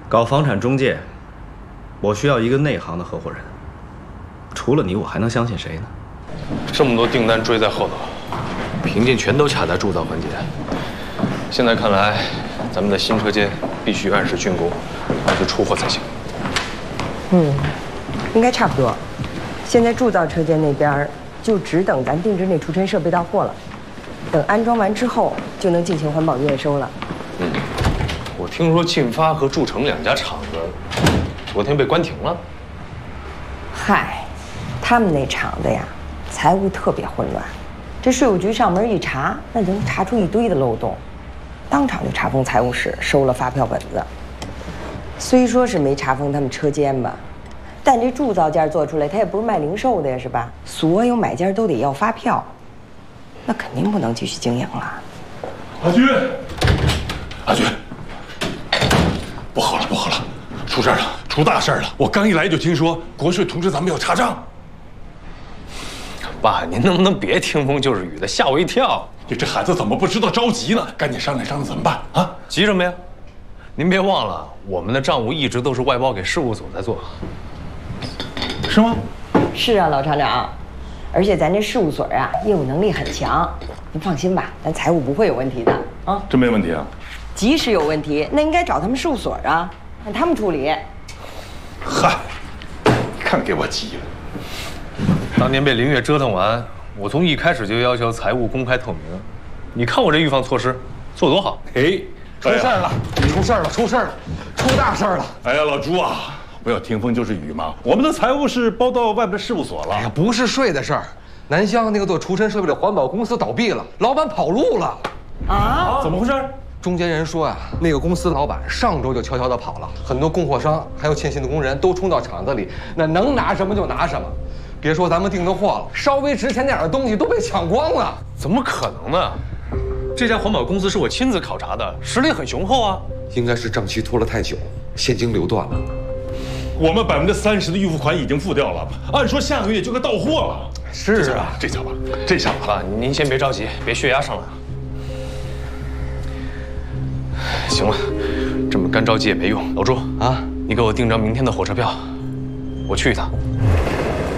搞房产中介，我需要一个内行的合伙人。除了你，我还能相信谁呢？ 这么多订单追在后头，瓶颈全都卡在铸造环节。现在看来，咱们的新车间必须按时竣工，按时出货才行。 应该差不多。现在铸造车间那边就只等咱定制那除尘设备到货了，等安装完之后就能进行环保验收了。 我听说晋发和铸成两家厂子昨天被关停了。 嗨，他们那厂子呀，财务特别混乱，这税务局上门一查，那能查出一堆的漏洞，当场就查封财务室，收了发票本子。虽说是没查封他们车间吧，但这铸造件做出来，它也不是卖零售的呀，是吧？所有买家都得要发票，那肯定不能继续经营了。 阿军，阿军，不好了，不好了，出事了，出大事了！我刚一来就听说国税通知咱们要查账。 爸，您能不能别听风就是雨的，吓我一跳！ 你这孩子怎么不知道着急呢？赶紧商量商量怎么办啊？ 急什么呀？您别忘了，我们的账务一直都是外包给事务所在做， 是吗？ 是啊，老厂长，而且咱这事务所啊，业务能力很强，您放心吧，咱财务不会有问题的啊。 真没问题啊？ 即使有问题，那应该找他们事务所啊，让他们处理。 嗨，看给我急的！ 当年被林月折腾完，我从一开始就要求财务公开透明。你看我这预防措施做多好！ 哎， 出事了！出事了！出事了！出大事了！ 哎呀，老朱啊，不要听风就是雨嘛。我们的财务是包到外边的事务所了。 哎呀，不是税的事儿，南乡那个做除尘设备的环保公司倒闭了，老板跑路了。 啊？ 怎么回事？ 中间人说呀，那个公司老板上周就悄悄地跑了，很多供货商还有欠薪的工人都冲到厂子里，那能拿什么就拿什么。别说咱们订的货了，稍微值钱点的东西都被抢光了。 怎么可能呢？这家环保公司是我亲自考察的，实力很雄厚啊。 应该是账期拖了太久，现金流断了。 我们30%的预付款已经付掉了，按说下个月就该到货了。 是啊， 这下吧，这下吧。 爸，您先别着急，别血压上来了。行了，这么干着急也没用。老朱啊，你给我订张明天的火车票，我去一趟。